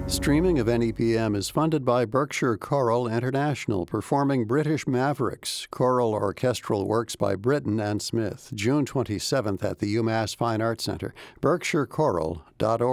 Streaming of NEPM is funded by Berkshire Choral International, performing British Mavericks, choral orchestral works by Britten and Smith, June 27th at the UMass Fine Arts Center, berkshirechoral.org.